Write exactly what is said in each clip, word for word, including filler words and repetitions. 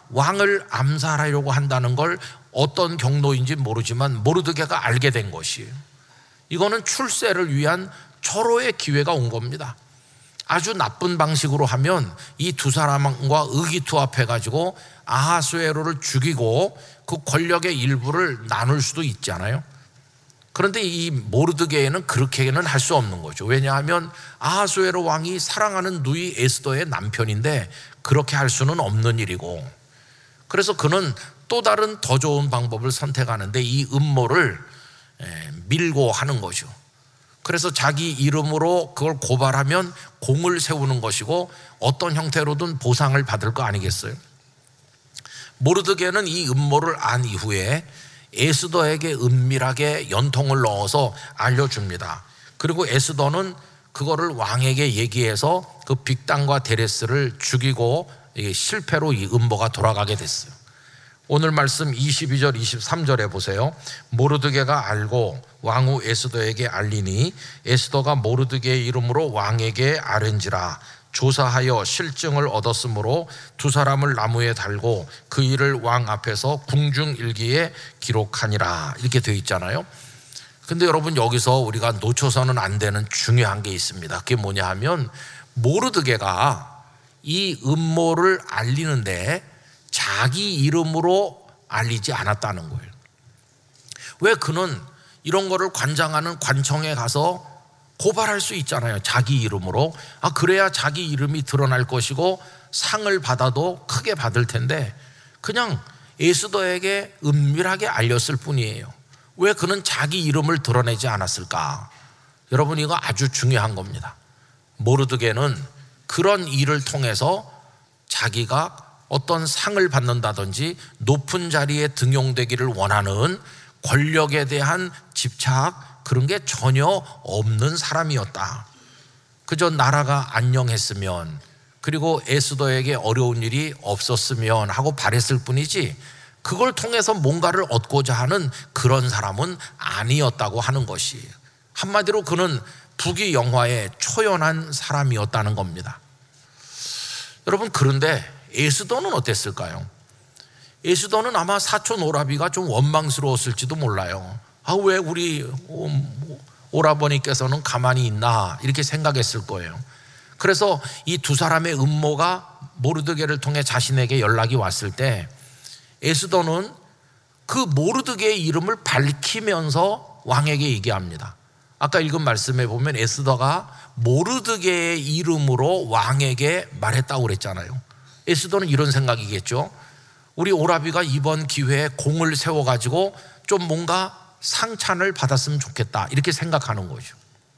왕을 암살하려고 한다는 걸 어떤 경로인지 모르지만 모르드게가 알게 된 것이에요. 이거는 출세를 위한 절호의 기회가 온 겁니다. 아주 나쁜 방식으로 하면 이 두 사람과 의기투합해 가지고 아하수에로를 죽이고 그 권력의 일부를 나눌 수도 있잖아요. 그런데 이 모르드게는 그렇게는 할 수 없는 거죠. 왜냐하면 아하수에로 왕이 사랑하는 누이 에스더의 남편인데 그렇게 할 수는 없는 일이고, 그래서 그는 또 다른 더 좋은 방법을 선택하는데 이 음모를 밀고 하는 거죠. 그래서 자기 이름으로 그걸 고발하면 공을 세우는 것이고 어떤 형태로든 보상을 받을 거 아니겠어요. 모르드게는 이 음모를 안 이후에 에스더에게 은밀하게 연통을 넣어서 알려줍니다. 그리고 에스더는 그거를 왕에게 얘기해서 그 빅단과 데레스를 죽이고 실패로 이 음모가 돌아가게 됐어요. 오늘 말씀 이십이 절 이십삼 절에 보세요. 모르드게가 알고 왕후 에스더에게 알리니 에스더가 모르드게의 이름으로 왕에게 아뢰니라. 조사하여 실증을 얻었으므로 두 사람을 나무에 달고 그 일을 왕 앞에서 궁중일기에 기록하니라. 이렇게 되어 있잖아요. 근데 여러분, 여기서 우리가 놓쳐서는 안 되는 중요한 게 있습니다. 그게 뭐냐 하면 모르드게가 이 음모를 알리는데 자기 이름으로 알리지 않았다는 거예요. 왜? 그는 이런 거를 관장하는 관청에 가서 고발할 수 있잖아요. 자기 이름으로. 아, 그래야 자기 이름이 드러날 것이고 상을 받아도 크게 받을 텐데 그냥 에스더에게 은밀하게 알렸을 뿐이에요. 왜 그는 자기 이름을 드러내지 않았을까? 여러분, 이거 아주 중요한 겁니다. 모르드게는 그런 일을 통해서 자기가 어떤 상을 받는다든지 높은 자리에 등용되기를 원하는 권력에 대한 집착, 그런 게 전혀 없는 사람이었다. 그저 나라가 안녕했으면, 그리고 에스더에게 어려운 일이 없었으면 하고 바랬을 뿐이지 그걸 통해서 뭔가를 얻고자 하는 그런 사람은 아니었다고 하는 것이에요. 한마디로 그는 부귀영화에 초연한 사람이었다는 겁니다. 여러분, 그런데 에스더는 어땠을까요? 에스더는 아마 사촌 오라비가 좀 원망스러웠을지도 몰라요. 아, 왜 우리 오라버니께서는 가만히 있나 이렇게 생각했을 거예요. 그래서 이 두 사람의 음모가 모르드게를 통해 자신에게 연락이 왔을 때 에스더는 그 모르드게의 이름을 밝히면서 왕에게 얘기합니다. 아까 읽은 말씀에 보면 에스더가 모르드게의 이름으로 왕에게 말했다고 그랬잖아요. 에스더는 이런 생각이겠죠. 우리 오라비가 이번 기회에 공을 세워가지고 좀 뭔가 상찬을 받았으면 좋겠다, 이렇게 생각하는 거죠.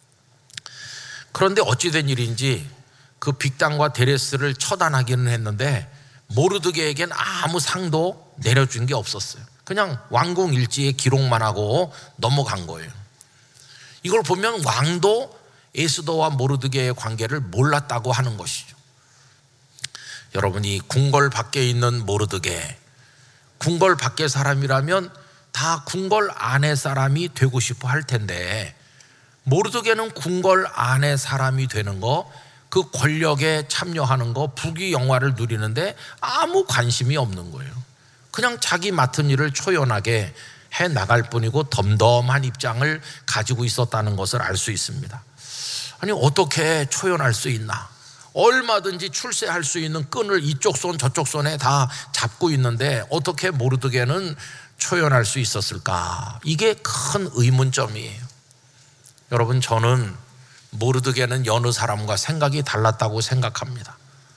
그런데 어찌된 일인지 그 빅단과 데레스를 처단하기는 했는데 모르드게에겐 아무 상도 내려준 게 없었어요. 그냥 왕궁 일지에 기록만 하고 넘어간 거예요. 이걸 보면 왕도 에스더와 모르드게의 관계를 몰랐다고 하는 것이죠. 여러분이 궁궐 밖에 있는 모르드게, 궁궐 밖의 사람이라면 다 궁궐 안의 사람이 되고 싶어 할 텐데 모르드게는 궁궐 안의 사람이 되는 거, 그 권력에 참여하는 거, 부귀영화를 누리는데 아무 관심이 없는 거예요. 그냥 자기 맡은 일을 초연하게 해 나갈 뿐이고 덤덤한 입장을 가지고 있었다는 것을 알 수 있습니다. 아니, 어떻게 초연할 수 있나? 얼마든지 출세할 수 있는 끈을 이쪽 손 저쪽 손에 다 잡고 있는데 어떻게 모르드게는 초연할 수 있었을까? 이게 큰 의문점이에요. 여러분, 저는 모르드게는 여느 사람과 생각이 달랐다고 생각합니다.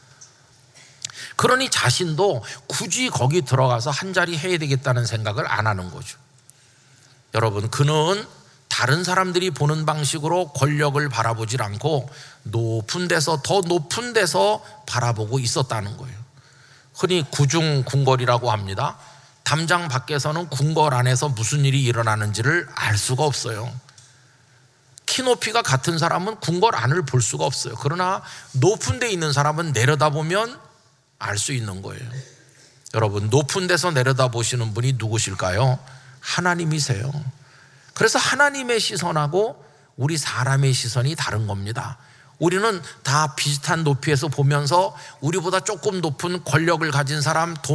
그러니 자신도 굳이 거기 들어가서 한 자리 해야 되겠다는 생각을 안 하는 거죠. 여러분, 그는 다른 사람들이 보는 방식으로 권력을 바라보질 않고 높은 데서, 더 높은 데서 바라보고 있었다는 거예요. 흔히 구중 궁궐이라고 합니다. 담장 밖에서는 궁궐 안에서 무슨 일이 일어나는지를 알 수가 없어요. 키높이가 같은 사람은 궁궐 안을 볼 수가 없어요. 그러나 높은 데 있는 사람은 내려다보면 알 수 있는 거예요. 여러분, 높은 데서 내려다보시는 분이 누구실까요? 하나님이세요. 그래서 하나님의 시선하고 우리 사람의 시선이 다른 겁니다. 우리는 다 비슷한 높이에서 보면서 우리보다 조금 높은 권력을 가진 사람,